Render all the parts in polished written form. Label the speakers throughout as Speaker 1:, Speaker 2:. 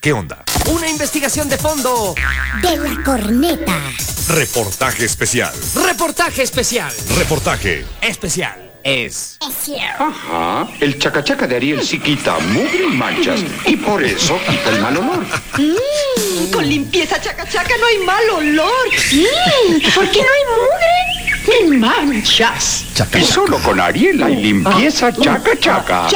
Speaker 1: ¿Qué onda?
Speaker 2: Una investigación de fondo
Speaker 3: de la corneta.
Speaker 1: Reportaje especial.
Speaker 2: Reportaje especial.
Speaker 1: Reportaje
Speaker 2: Especial. Es
Speaker 4: Ajá, el chacachaca de Ariel sí quita mugre y manchas. Y por eso quita el mal olor.
Speaker 5: Con limpieza chacachaca no hay mal olor. ¿Por qué no hay mugre ni manchas?
Speaker 4: Y solo con Ariel hay limpieza chacachaca.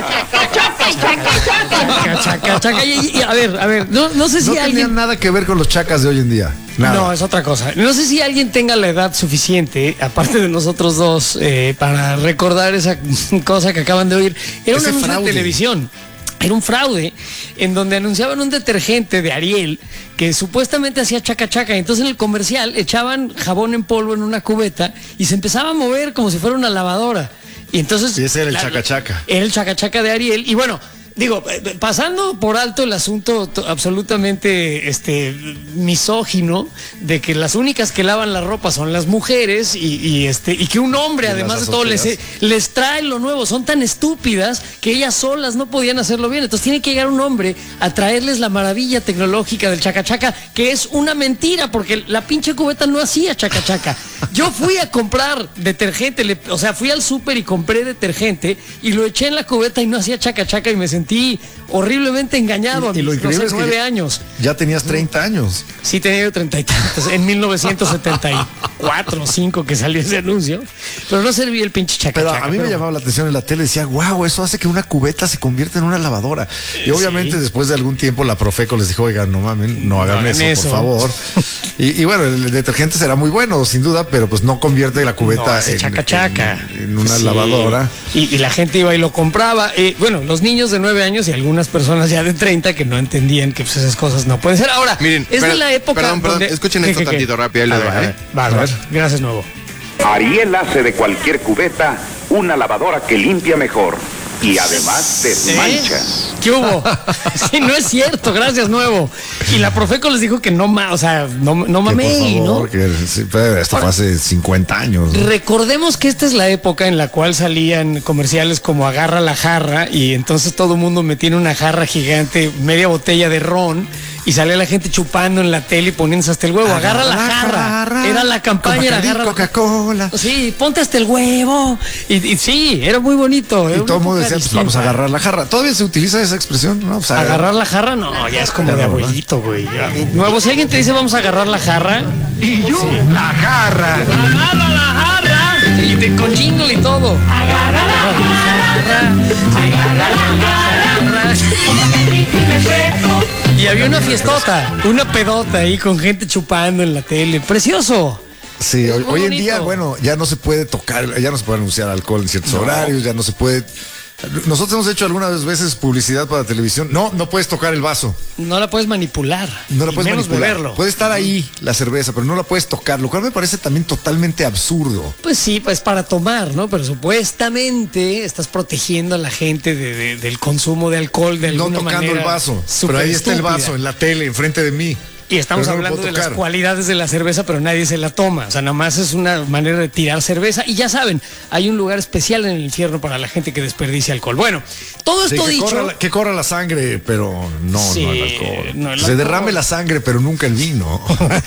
Speaker 2: chaca. Y a ver, no sé si
Speaker 6: No
Speaker 2: alguien...
Speaker 6: tenían nada que ver con los chacas de hoy en día. Nada.
Speaker 2: No, es otra cosa. No sé si alguien tenga la edad suficiente, aparte de nosotros dos, para recordar esa cosa que acaban de oír. Era un
Speaker 6: Ese
Speaker 2: anuncio de
Speaker 6: fraude.
Speaker 2: televisión. Era un fraude en donde anunciaban un detergente de Ariel que supuestamente hacía chaca. Entonces en el comercial echaban jabón en polvo en una cubeta y se empezaba a mover como si fuera una lavadora. Y entonces...
Speaker 6: Y ese era el chacachaca.
Speaker 2: Era el chacachaca de Ariel. Y bueno... Digo, pasando por alto el asunto absolutamente misógino de que las únicas que lavan la ropa son las mujeres y que un hombre,
Speaker 6: Y
Speaker 2: además
Speaker 6: las
Speaker 2: de todo,
Speaker 6: azoteas.
Speaker 2: les trae lo nuevo. Son tan estúpidas que ellas solas no podían hacerlo bien. Entonces tiene que llegar un hombre a traerles la maravilla tecnológica del chacachaca, que es una mentira, porque la pinche cubeta no hacía chacachaca. Yo fui a comprar detergente, fui al súper y compré detergente y lo eché en la cubeta y no hacía chacachaca y me sentí horriblemente engañado
Speaker 6: Y lo increíble es que
Speaker 2: 9 años.
Speaker 6: Ya tenías 30 años.
Speaker 2: Sí, tenía yo 30 y tantos, en 1974 o 5 que salió ese anuncio, pero no servía el pinche
Speaker 6: Pero
Speaker 2: chacachaca.
Speaker 6: a mí me llamaba la atención en la tele, decía, wow, eso hace que una cubeta se convierta en una lavadora. Y obviamente después de algún tiempo la Profeco les dijo, oigan, no mamen, no hagan eso, por favor. Y bueno, el detergente será muy bueno, sin duda, pero pues no convierte la cubeta
Speaker 2: chacachaca
Speaker 6: en una
Speaker 2: Sí.
Speaker 6: lavadora.
Speaker 2: Y la gente iba y lo compraba. Bueno, los niños de 9 años y algunas personas ya de 30 que no entendían que pues, esas cosas no pueden ser. Ahora,
Speaker 7: Miren,
Speaker 2: es de la época.
Speaker 7: Perdón,
Speaker 2: donde...
Speaker 7: escuchen
Speaker 2: ¿Qué?
Speaker 7: esto tantito rápido, ahí les va, ¿eh?
Speaker 2: Va, gracias, Nuevo.
Speaker 4: Ariel hace de cualquier cubeta una lavadora que limpia mejor. Y además desmancha.
Speaker 2: ¿Qué hubo? Sí, no es cierto, gracias, Nuevo. Y la Profeco les dijo que no mamé,
Speaker 6: Que por
Speaker 2: ¿no?
Speaker 6: favor, que sí, pero esto fue hace 50 años. ¿no?
Speaker 2: Recordemos que esta es la época en la cual salían comerciales como Agarra la jarra y entonces todo el mundo metía en una jarra gigante media botella de ron y salía la gente chupando en la tele y poniéndose hasta el huevo. Agarra la jarra. Era la campaña, era agarra la
Speaker 6: Coca-Cola.
Speaker 2: Sí, ponte hasta el huevo. Y sí, era muy bonito.
Speaker 6: Y todo el mundo decía, pues vamos a agarrar la jarra. ¿Todavía se utiliza esa expresión? ¿No? Pues,
Speaker 2: Agarrar la jarra, no, ya es como de abuelito, güey. Ya. Nuevo, si alguien te dice vamos a agarrar la jarra.
Speaker 4: Y yo, la jarra.
Speaker 2: Agarra la jarra. Y con jingle y todo. Agarra la jarra. Agarra la jarra. Y había una fiestota, una pedota ahí con gente chupando en la tele. Precioso.
Speaker 6: Sí,
Speaker 2: Es muy
Speaker 6: hoy en
Speaker 2: bonito.
Speaker 6: día, bueno, ya no se puede tocar, ya no se puede anunciar alcohol en ciertos horarios, ya no se puede. Nosotros hemos hecho algunas veces publicidad para televisión. No puedes tocar el vaso.
Speaker 2: No la puedes manipular.
Speaker 6: No la
Speaker 2: y
Speaker 6: puedes
Speaker 2: menos
Speaker 6: manipular.
Speaker 2: beberlo.
Speaker 6: Puede estar ahí la cerveza, pero no la puedes tocar, lo cual me parece también totalmente absurdo.
Speaker 2: Pues sí, pues para tomar, ¿no? Pero supuestamente estás protegiendo a la gente del consumo de alcohol de
Speaker 6: No
Speaker 2: alguna
Speaker 6: tocando
Speaker 2: manera.
Speaker 6: el vaso.
Speaker 2: Súper
Speaker 6: Pero ahí está el
Speaker 2: estúpida.
Speaker 6: vaso en la tele, enfrente de mí.
Speaker 2: Y estamos
Speaker 6: Pero no lo
Speaker 2: hablando de
Speaker 6: puedo
Speaker 2: las
Speaker 6: tocar.
Speaker 2: cualidades de la cerveza, pero nadie se la toma. O sea, nada más es una manera de tirar cerveza. Y ya saben, hay un lugar especial en el infierno para la gente que desperdicia alcohol. Bueno, todo
Speaker 6: Sí,
Speaker 2: esto
Speaker 6: que,
Speaker 2: dicho...
Speaker 6: que corra la sangre, pero no,
Speaker 2: Sí,
Speaker 6: no el alcohol.
Speaker 2: no el
Speaker 6: Se
Speaker 2: alcohol.
Speaker 6: derrame la sangre, pero nunca el vino.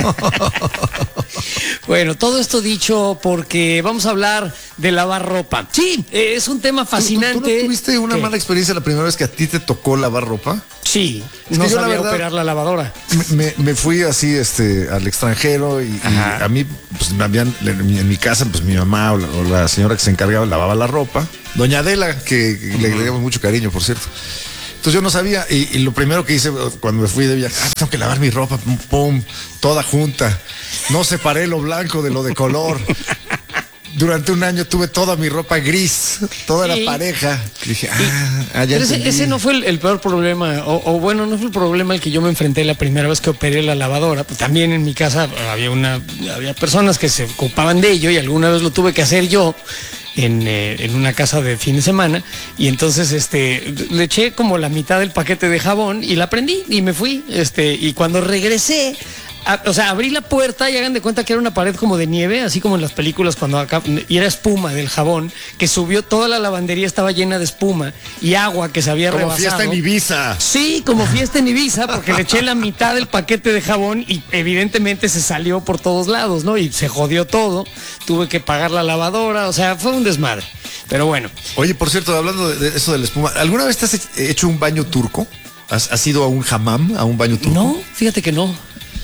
Speaker 2: Bueno, todo esto dicho porque vamos a hablar de lavar ropa. Sí, es un tema fascinante.
Speaker 6: ¿Tú no tuviste una
Speaker 2: ¿Qué?
Speaker 6: mala experiencia la primera vez que a ti te tocó lavar ropa?
Speaker 2: Sí,
Speaker 6: Es
Speaker 2: no
Speaker 6: que yo, la
Speaker 2: sabía
Speaker 6: verdad,
Speaker 2: operar la lavadora.
Speaker 6: Me fui así al extranjero y a mí, pues me habían, en mi casa, pues mi mamá o la señora que se encargaba lavaba la ropa. Doña Adela, que le agregamos mucho cariño, por cierto. Entonces yo no sabía, y lo primero que hice cuando me fui de viaje, tengo que lavar mi ropa, pum, toda junta. No separé lo blanco de lo de color. Durante un año tuve toda mi ropa gris, toda
Speaker 2: Sí.
Speaker 6: la pareja. Dije, ya
Speaker 2: Pero
Speaker 6: entendí.
Speaker 2: ese no fue el peor problema, o bueno, no fue el problema al que yo me enfrenté la primera vez que operé la lavadora. Pues también en mi casa había personas que se ocupaban de ello y alguna vez lo tuve que hacer yo en una casa de fin de semana y entonces le eché como la mitad del paquete de jabón y la prendí y me fui y cuando regresé o sea, abrí la puerta y hagan de cuenta que era una pared como de nieve, así como en las películas cuando acá, y era espuma del jabón, que subió, toda la lavandería estaba llena de espuma y agua que se había
Speaker 6: Como
Speaker 2: rebasado.
Speaker 6: fiesta en Ibiza.
Speaker 2: Sí, como fiesta en Ibiza, porque le eché la mitad del paquete de jabón y evidentemente se salió por todos lados, ¿no? Y se jodió todo, tuve que pagar la lavadora, o sea, fue un desmadre. Pero bueno.
Speaker 6: Oye, por cierto, hablando de eso de la espuma, ¿alguna vez te has hecho un baño turco? ¿Has ido a un hammam, a un baño turco?
Speaker 2: No, fíjate que no.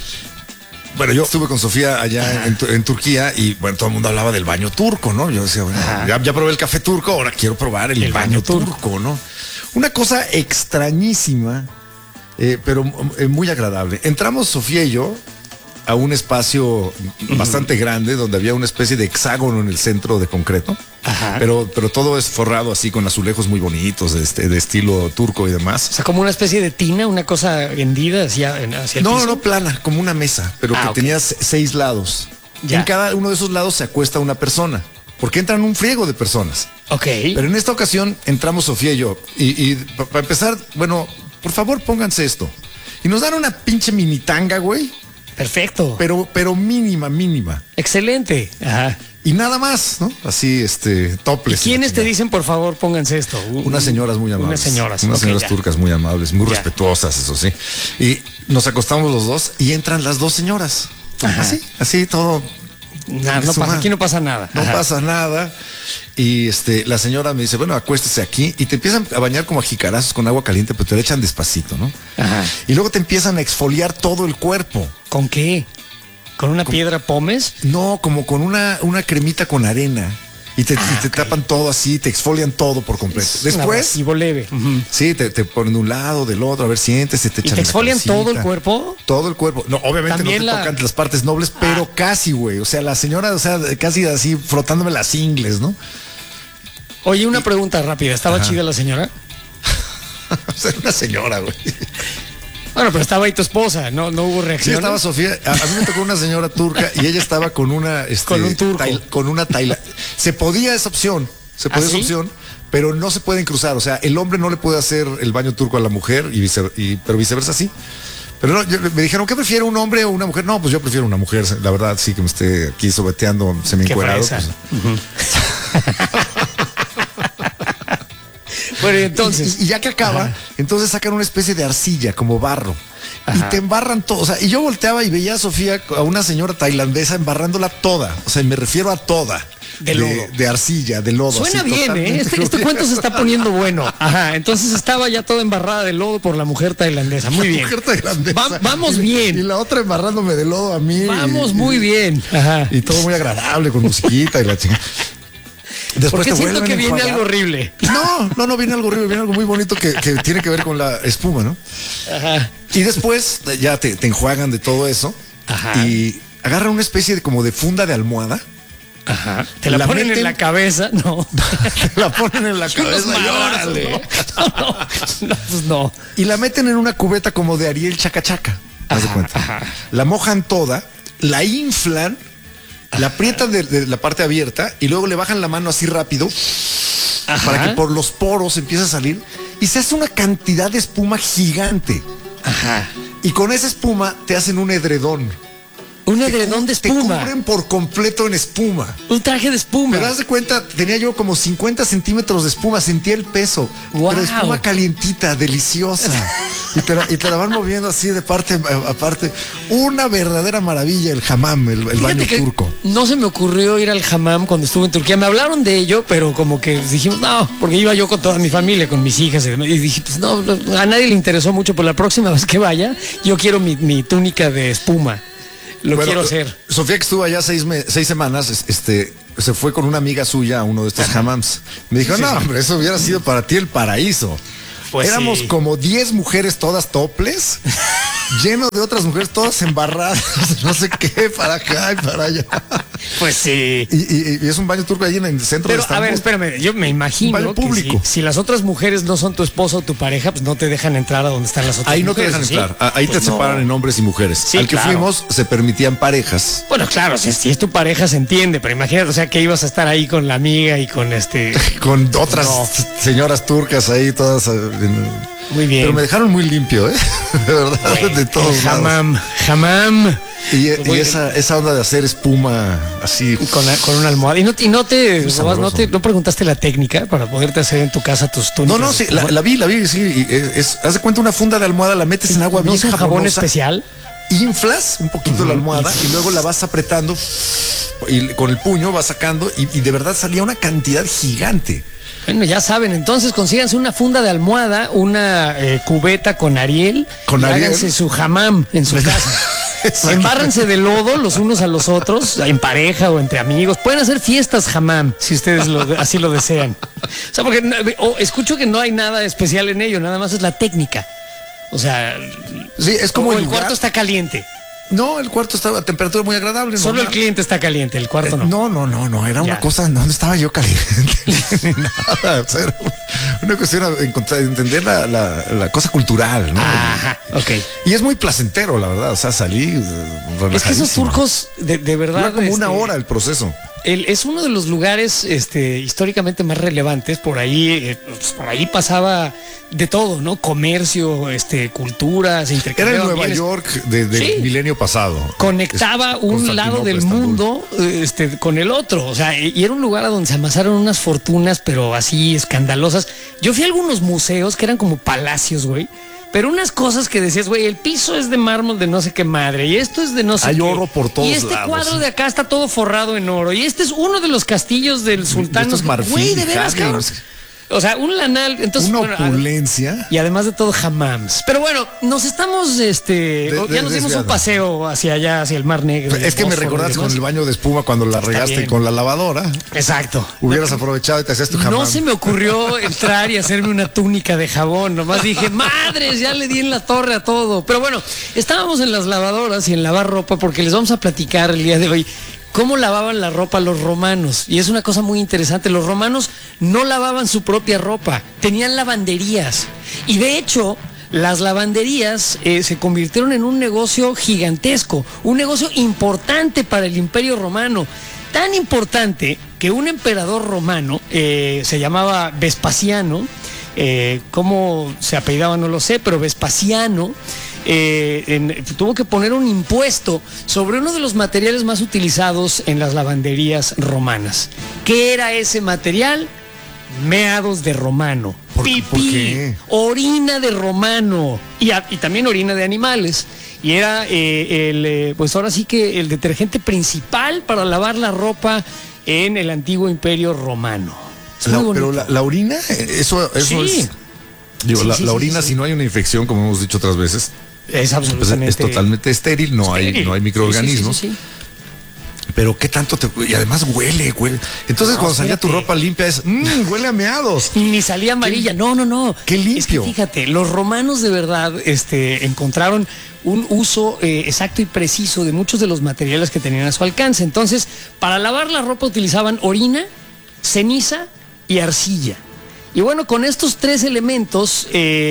Speaker 6: Bueno, yo estuve con Sofía allá en Turquía y bueno, todo el mundo hablaba del baño turco, ¿no? Yo decía, bueno, ya probé el café turco, ahora quiero probar el baño turco, ¿no? Una cosa extrañísima, pero muy agradable. Entramos Sofía y yo a un espacio bastante grande donde había una especie de hexágono en el centro de concreto.
Speaker 2: Ajá.
Speaker 6: Pero todo es forrado así con azulejos muy bonitos de estilo turco y demás.
Speaker 2: O sea, como una especie de tina, una cosa hendida hacia el piso.
Speaker 6: No, plana, como una mesa, pero que
Speaker 2: ok.
Speaker 6: tenía 6 lados.
Speaker 2: Ya.
Speaker 6: En cada uno de esos lados se acuesta una persona, porque entran un friego de personas.
Speaker 2: Ok.
Speaker 6: Pero en esta ocasión entramos Sofía y yo. Y para empezar, bueno, por favor pónganse esto. Y nos dan una pinche mini tanga, güey.
Speaker 2: Perfecto.
Speaker 6: Pero mínima.
Speaker 2: Excelente. Ajá.
Speaker 6: Y nada más, ¿no? Así, topless.
Speaker 2: ¿Quiénes te dicen, por favor, pónganse esto?
Speaker 6: Unas señoras muy amables.
Speaker 2: Unas
Speaker 6: Unas
Speaker 2: ok,
Speaker 6: señoras
Speaker 2: ya.
Speaker 6: turcas muy amables, muy
Speaker 2: Ya.
Speaker 6: respetuosas, eso sí. Y nos acostamos los dos y entran las 2 señoras.
Speaker 2: Ajá.
Speaker 6: Así todo.
Speaker 2: Nah, no pasa, aquí no pasa nada.
Speaker 6: No
Speaker 2: Ajá.
Speaker 6: pasa nada. Y la señora me dice, bueno, acuéstese aquí. Y te empiezan a bañar como a jicarazos con agua caliente, pero te le echan despacito, ¿no?
Speaker 2: Ajá.
Speaker 6: Y luego te empiezan a exfoliar todo el cuerpo.
Speaker 2: ¿Con qué? ¿Con una piedra pómez?
Speaker 6: No, como con una cremita con arena. Y te
Speaker 2: ok.
Speaker 6: tapan todo así, te exfolian todo por completo. Después,
Speaker 2: Y leve. Ujú.
Speaker 6: sí, te ponen de un lado, del otro, a ver, siéntese, te
Speaker 2: ¿Y
Speaker 6: echan
Speaker 2: te
Speaker 6: la
Speaker 2: exfolian
Speaker 6: cabecita.
Speaker 2: todo el cuerpo?
Speaker 6: Todo el cuerpo. No, obviamente
Speaker 2: También
Speaker 6: no te tocan las partes nobles, pero casi, güey. O sea, la señora, casi así frotándome las ingles, ¿no?
Speaker 2: Oye, una pregunta rápida. ¿Estaba chida la señora?
Speaker 6: O sea, una señora, güey.
Speaker 2: Bueno, pero estaba ahí tu esposa, no hubo
Speaker 6: Sí,
Speaker 2: reacción.
Speaker 6: estaba Sofía. A mí me tocó una señora turca y ella estaba con una,
Speaker 2: Con un turco.
Speaker 6: con una tailandesa. Se podía esa opción,
Speaker 2: ¿Ah, sí?
Speaker 6: pero no se pueden cruzar. O sea, el hombre no le puede hacer el baño turco a la mujer pero viceversa sí. Pero no, me dijeron, ¿qué prefiere un hombre o una mujer? No, pues yo prefiero una mujer. La verdad, sí que me esté aquí sobeteando, semi
Speaker 2: Qué
Speaker 6: encuerado.
Speaker 2: fresa.
Speaker 6: Pues.
Speaker 2: Bueno, y entonces.
Speaker 6: Y ya que acaba, entonces sacan una especie de arcilla, como barro.
Speaker 2: Ajá.
Speaker 6: Y te embarran todo. O sea, y yo volteaba y veía a Sofía, a una señora tailandesa, embarrándola toda. O sea, me refiero a toda.
Speaker 2: De lodo.
Speaker 6: De arcilla, de lodo.
Speaker 2: Suena
Speaker 6: así,
Speaker 2: bien, ¿eh?
Speaker 6: totalmente
Speaker 2: Este cuento se está poniendo bueno. Ajá, entonces estaba ya toda embarrada de lodo por la mujer tailandesa. Muy bien.
Speaker 6: Mujer tailandesa.
Speaker 2: Vamos
Speaker 6: Y
Speaker 2: bien.
Speaker 6: la otra embarrándome de lodo a mí.
Speaker 2: Vamos muy bien. Ajá.
Speaker 6: Y todo muy agradable, con musiquita y la chingada.
Speaker 2: Porque
Speaker 6: te
Speaker 2: siento
Speaker 6: vuelven
Speaker 2: que
Speaker 6: a
Speaker 2: viene
Speaker 6: enjuagar.
Speaker 2: algo horrible.
Speaker 6: No viene algo horrible, viene algo muy bonito que tiene que ver con la espuma, ¿no?
Speaker 2: Ajá.
Speaker 6: Y después ya te enjuagan de todo eso.
Speaker 2: Ajá.
Speaker 6: Y agarran una especie de como de funda de almohada.
Speaker 2: Ajá. Te la,
Speaker 6: La
Speaker 2: ponen
Speaker 6: meten-
Speaker 2: en la cabeza. No.
Speaker 6: Te la ponen en la
Speaker 2: Y unos
Speaker 6: cabeza y
Speaker 2: madrazos,
Speaker 6: órale.
Speaker 2: No, pues no.
Speaker 6: Y la meten en una cubeta como de Ariel Chacachaca. Haz de cuenta.
Speaker 2: ajá.
Speaker 6: La mojan toda, la inflan, la aprietan de la parte abierta y luego le bajan la mano así rápido
Speaker 2: Ajá.
Speaker 6: para que por los poros empiece a salir y se hace una cantidad de espuma gigante.
Speaker 2: Ajá.
Speaker 6: Y con esa espuma te hacen un edredón.
Speaker 2: Un edredón de
Speaker 6: Te
Speaker 2: espuma.
Speaker 6: cubren por completo en espuma.
Speaker 2: Un traje de espuma.
Speaker 6: Pero haz de cuenta, tenía yo como 50 centímetros de espuma, sentía el peso.
Speaker 2: Guau.
Speaker 6: Pero espuma calientita, deliciosa. y te la van moviendo así de parte a parte. Una verdadera maravilla el hammam, el
Speaker 2: Fíjate
Speaker 6: baño
Speaker 2: que
Speaker 6: turco.
Speaker 2: no se me ocurrió ir al hammam cuando estuve en Turquía. Me hablaron de ello, pero como que dijimos, no, porque iba yo con toda mi familia, con mis hijas. Y dije, pues no, a nadie le interesó mucho, pero la próxima vez que vaya, yo quiero mi túnica de espuma. Lo
Speaker 6: Bueno,
Speaker 2: quiero hacer.
Speaker 6: Sofía, que estuvo allá 6 semanas, se fue con una amiga suya a uno de estos hammams. Me dijo, no, hombre, eso hubiera sido para ti el paraíso.
Speaker 2: Pues
Speaker 6: Éramos
Speaker 2: sí.
Speaker 6: como 10 mujeres todas toples, lleno de otras mujeres todas embarradas, no sé qué, para acá y para allá.
Speaker 2: Pues sí.
Speaker 6: Y es un baño turco ahí en el centro
Speaker 2: Pero,
Speaker 6: de Estambul.
Speaker 2: a ver, espérame, yo me
Speaker 6: Un
Speaker 2: imagino
Speaker 6: baño
Speaker 2: que
Speaker 6: público.
Speaker 2: si las otras mujeres no son tu esposo o tu pareja, pues no te dejan entrar a donde están las otras
Speaker 6: Ahí no te
Speaker 2: mujeres.
Speaker 6: dejan
Speaker 2: ¿sí?
Speaker 6: entrar. Ahí
Speaker 2: Pues
Speaker 6: te
Speaker 2: no.
Speaker 6: separan en hombres y mujeres.
Speaker 2: Sí,
Speaker 6: Al que
Speaker 2: claro.
Speaker 6: fuimos se permitían parejas.
Speaker 2: Bueno, claro, si es tu pareja se entiende, pero imagínate, o sea, que ibas a estar ahí con la amiga y con
Speaker 6: Con otras
Speaker 2: No.
Speaker 6: señoras turcas ahí todas
Speaker 2: Muy bien.
Speaker 6: Pero me dejaron muy limpio, ¿eh? De verdad, de todos lados.
Speaker 2: Jamam.
Speaker 6: Y esa onda de hacer espuma así.
Speaker 2: Con una almohada. Y no
Speaker 6: sabroso.
Speaker 2: no preguntaste la técnica para poderte hacer en tu casa tus túnicas.
Speaker 6: No, sí, la vi, sí. Haz de cuenta una funda de almohada, la metes en agua
Speaker 2: ¿No
Speaker 6: bien
Speaker 2: es un jabón
Speaker 6: jabonosa,
Speaker 2: especial?
Speaker 6: inflas un poquito la almohada y luego la vas apretando y con el puño vas sacando y de verdad salía una cantidad gigante.
Speaker 2: Bueno, ya saben, entonces consíganse una funda de almohada, una cubeta con Ariel, y háganse su jamam en su casa. Embárrense de lodo los unos a los otros, en pareja o entre amigos. Pueden hacer fiestas jamam, si ustedes así lo desean. O sea, porque escucho que no hay nada especial en ello, nada más es la técnica. O sea,
Speaker 6: sí, es como
Speaker 2: el cuarto está caliente.
Speaker 6: No, el cuarto estaba a temperatura muy agradable.
Speaker 2: Solo el cliente está caliente, el cuarto no.
Speaker 6: No, era una cosa, no estaba yo caliente, ni nada. O sea, era una cuestión de entender la cosa cultural, ¿no?
Speaker 2: Ajá, ok.
Speaker 6: Y es muy placentero, la verdad, o sea, salí
Speaker 2: Es que esos turcos, de verdad...
Speaker 6: Dura como una hora el proceso.
Speaker 2: Es uno de los lugares históricamente más relevantes. Por ahí pasaba de todo, ¿no? Comercio, cultura, se intercambiaba.
Speaker 6: Era el Nueva York del milenio pasado.
Speaker 2: Conectaba un lado del mundo con el otro. O sea, y era un lugar a donde se amasaron unas fortunas, pero así escandalosas. Yo fui a algunos museos que eran como palacios, güey. Pero unas cosas que decías, güey, el piso es de mármol de no sé qué madre, y esto es de no sé qué.
Speaker 6: Hay oro por todos lados.
Speaker 2: Y este cuadro de acá está todo forrado en oro, y este es uno de los castillos del sultán.
Speaker 6: Esto es marfil,
Speaker 2: güey, de veras, cabrón. O sea, un lanal, entonces...
Speaker 6: Una opulencia.
Speaker 2: Y además de todo, jamams. Pero bueno, nos estamos, ya nos dimos un paseo hacia allá, hacia el Mar Negro.
Speaker 6: Es que me recordaste con el baño de espuma cuando la regaste bien con la lavadora.
Speaker 2: Exacto.
Speaker 6: Hubieras aprovechado y te hacías tu jamam.
Speaker 2: No se me ocurrió entrar y hacerme una túnica de jabón. Nomás dije, madres, ya le di en la torre a todo. Pero bueno, estábamos en las lavadoras y en lavar ropa porque les vamos a platicar el día de hoy cómo lavaban la ropa los romanos. Y es una cosa muy interesante. Los romanos no lavaban su propia ropa, tenían lavanderías. Y de hecho, las lavanderías se convirtieron en un negocio gigantesco, un negocio importante para el Imperio Romano. Tan importante que un emperador romano, se llamaba Vespasiano, cómo se apellidaba no lo sé, pero Vespasiano, tuvo que poner un impuesto sobre uno de los materiales más utilizados en las lavanderías romanas. ¿Qué era ese material? Meados de romano, pipí,
Speaker 6: ¿por qué?
Speaker 2: Orina de romano y también orina de animales. Y era pues ahora sí que el detergente principal para lavar la ropa en el antiguo Imperio Romano.
Speaker 6: Pero la orina, eso
Speaker 2: sí.
Speaker 6: es... Digo, la orina, si no hay una infección, como hemos dicho otras veces,
Speaker 2: es absolutamente...
Speaker 6: es totalmente estéril, no hay microorganismos.
Speaker 2: Sí.
Speaker 6: Pero qué tanto y además huele. Entonces cuando salía tu ropa limpia es, huele a meados.
Speaker 2: Ni salía amarilla, no.
Speaker 6: Qué limpio.
Speaker 2: Es que fíjate, los romanos de verdad encontraron un uso exacto y preciso de muchos de los materiales que tenían a su alcance. Entonces, para lavar la ropa utilizaban orina, ceniza y arcilla. Y bueno, con estos tres elementos,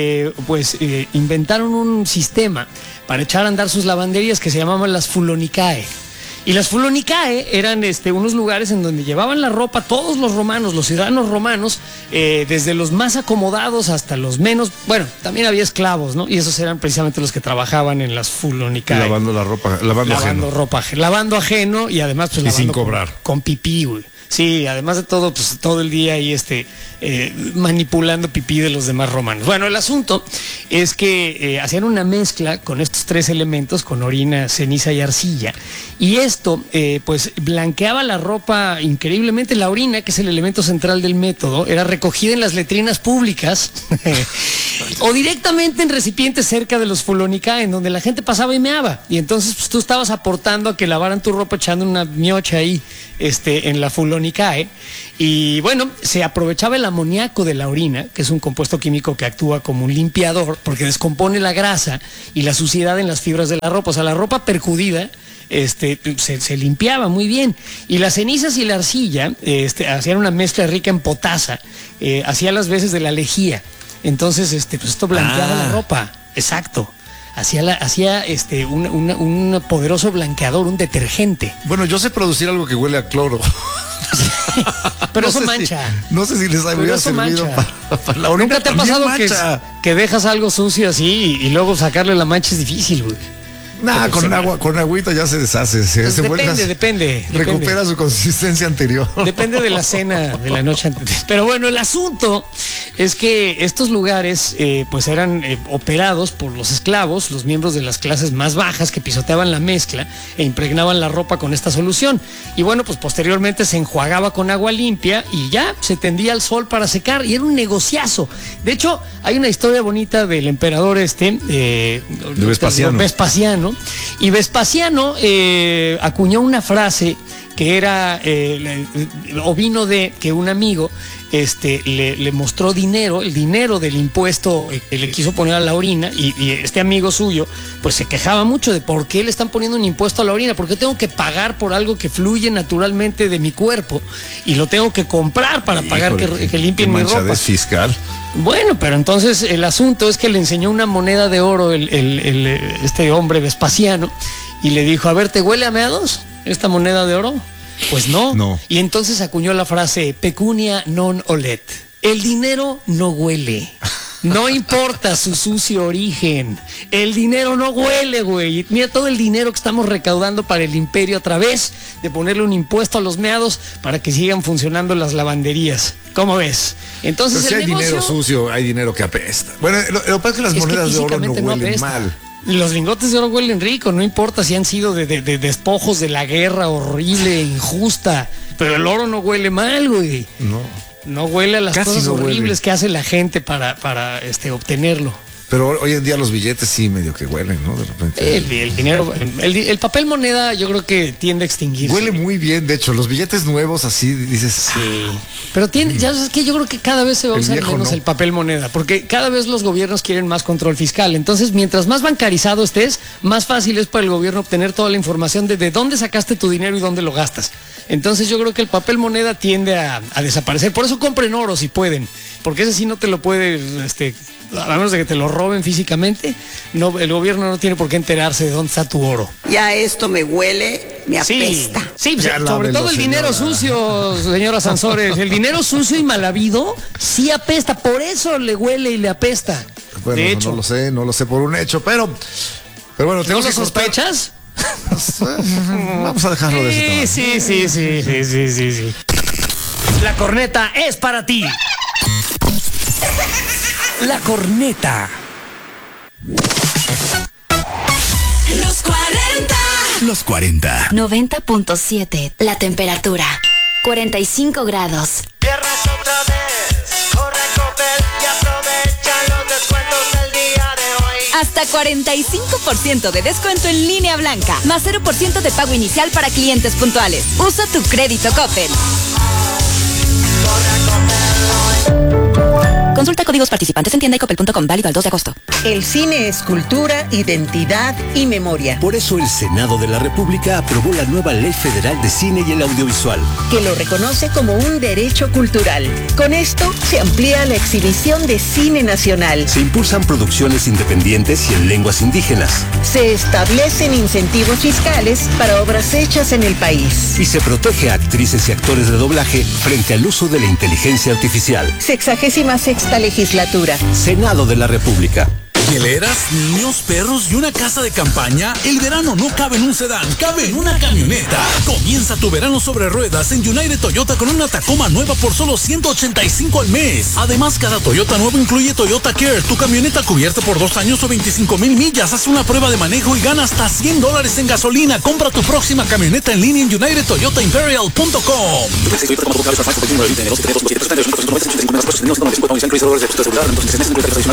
Speaker 2: inventaron un sistema para echar a andar sus lavanderías que se llamaban las fulonicae. Y las fulonicae eran unos lugares en donde llevaban la ropa todos los romanos, los ciudadanos romanos, desde los más acomodados hasta los menos. Bueno, también había esclavos, ¿no? Y esos eran precisamente los que trabajaban en las fulonicae.
Speaker 6: Lavando la ropa,
Speaker 2: lavando ajeno y además pues lavando
Speaker 6: sin cobrar.
Speaker 2: Con pipí, güey. Sí, además de todo, pues todo el día ahí manipulando pipí de los demás romanos. Bueno, el asunto es que hacían una mezcla con estos tres elementos, con orina, ceniza y arcilla. Y esto, pues, blanqueaba la ropa increíblemente. La orina, que es el elemento central del método, era recogida en las letrinas públicas o directamente en recipientes cerca de los fulonicae, en donde la gente pasaba y meaba. Y entonces, pues, tú estabas aportando a que lavaran tu ropa echando una miocha ahí, en la fulonicae. Y bueno, se aprovechaba el amoníaco de la orina, que es un compuesto químico que actúa como un limpiador, porque descompone la grasa y la suciedad en las fibras de la ropa. O sea, la ropa percudida se limpiaba muy bien. Y las cenizas y la arcilla hacían una mezcla rica en potasa, hacía las veces de la lejía. Entonces, pues esto blanqueaba la ropa. Exacto. Hacía un poderoso blanqueador, un detergente.
Speaker 6: Bueno, yo sé producir algo que huele a cloro.
Speaker 2: Pero
Speaker 6: No
Speaker 2: eso
Speaker 6: sé
Speaker 2: mancha.
Speaker 6: No sé si les
Speaker 2: Pero
Speaker 6: hubiera
Speaker 2: eso
Speaker 6: servido
Speaker 2: mancha.
Speaker 6: para la orina.
Speaker 2: ¿Nunca te ha
Speaker 6: también
Speaker 2: pasado
Speaker 6: mancha.
Speaker 2: que dejas algo sucio así y luego sacarle la mancha es difícil, güey?
Speaker 6: Nah,
Speaker 2: Porque
Speaker 6: con agüita ya se deshace.
Speaker 2: Pues
Speaker 6: se vuelve
Speaker 2: depende.
Speaker 6: Recupera su consistencia anterior.
Speaker 2: Depende de la cena de la noche anterior. Pero bueno, el asunto es que estos lugares pues eran operados por los esclavos, los miembros de las clases más bajas que pisoteaban la mezcla e impregnaban la ropa con esta solución. Y bueno, pues posteriormente se enjuagaba con agua limpia y ya se tendía al sol para secar y era un negociazo. De hecho, hay una historia bonita del emperador de Vespasiano. Y Vespasiano acuñó una frase que era, o vino de que un amigo le mostró dinero, el dinero del impuesto que le quiso poner a la orina, y este amigo suyo pues se quejaba mucho de por qué le están poniendo un impuesto a la orina, por qué tengo que pagar por algo que fluye naturalmente de mi cuerpo y lo tengo que comprar para pagar que limpien mi ropa.
Speaker 6: Manchadez fiscal.
Speaker 2: Bueno, pero entonces el asunto es que le enseñó una moneda de oro este hombre Vespasiano y le dijo, a ver, ¿te huele a meados esta moneda de oro? Pues no. Y entonces acuñó la frase pecunia non olet. El dinero no huele. No importa su sucio origen. El dinero no huele, güey. Mira todo el dinero que estamos recaudando para el imperio a través de ponerle un impuesto a los meados para que sigan funcionando las lavanderías. ¿Cómo ves? Entonces
Speaker 6: Pero si hay dinero sucio, hay dinero que apesta. Bueno, lo que pasa es que las monedas de oro no huelen mal.
Speaker 2: Los lingotes de oro huelen rico, no importa si han sido de despojos de la guerra horrible, injusta, pero el oro no huele mal, güey. No huele a las cosas horribles que hace la gente para obtenerlo.
Speaker 6: Pero hoy en día los billetes sí medio que huelen, ¿no? De repente.
Speaker 2: El dinero, el papel moneda yo creo que tiende a extinguirse.
Speaker 6: Huele muy bien, de hecho, los billetes nuevos así dices.
Speaker 2: Sí. Pero ya sabes que yo creo que cada vez se va a usar menos el papel moneda, porque cada vez los gobiernos quieren más control fiscal. Entonces, mientras más bancarizado estés, más fácil es para el gobierno obtener toda la información de dónde sacaste tu dinero y dónde lo gastas. Entonces yo creo que el papel moneda tiende a desaparecer. Por eso compren oro si pueden, porque ese sí no te lo puede, a menos de que te lo roben físicamente, no, el gobierno no tiene por qué enterarse de dónde está tu oro.
Speaker 5: Ya esto me huele, me apesta.
Speaker 2: Sí, sobre todo el dinero sucio, señora Sansores. El dinero sucio y mal habido sí apesta, por eso le huele y le apesta.
Speaker 6: Bueno,
Speaker 2: de hecho.
Speaker 6: No lo sé por un hecho, pero bueno,
Speaker 2: ¿No lo sospechas?
Speaker 6: Vamos a dejarlo de ese tamaño.
Speaker 2: Sí. La corneta es para ti. La corneta.
Speaker 7: Los 40.
Speaker 1: Los 40.
Speaker 3: 90.7. La temperatura. 45 grados.
Speaker 8: Viernes otra vez, corre Coppel y aprovecha los descuentos del día de hoy.
Speaker 7: Hasta 45% de descuento en línea blanca, más 0% de pago inicial para clientes puntuales. Usa tu crédito Coppel. Consulta códigos participantes en tienda y coppel.com, válido al 2 de agosto.
Speaker 9: El cine es cultura, identidad y memoria.
Speaker 10: Por eso el Senado de la República aprobó la nueva Ley Federal de Cine y el Audiovisual,
Speaker 9: que lo reconoce como un derecho cultural. Con esto se amplía la exhibición de cine nacional.
Speaker 10: Se impulsan producciones independientes y en lenguas indígenas.
Speaker 9: Se establecen incentivos fiscales para obras hechas en el país.
Speaker 10: Y se protege a actrices y actores de doblaje frente al uso de la inteligencia artificial.
Speaker 9: 66ª legislatura.
Speaker 10: Senado de la República.
Speaker 11: Hieleras, niños, perros y una casa de campaña. El verano no cabe en un sedán, cabe en una camioneta. Comienza tu verano sobre ruedas en United Toyota con una Tacoma nueva por solo $185 al mes. Además, cada Toyota nuevo incluye Toyota Care, tu camioneta cubierta por 2 años o 25,000 millas. Haz una prueba de manejo y gana hasta $100 en gasolina. Compra tu próxima camioneta en línea en UnitedToyotaImperial.com.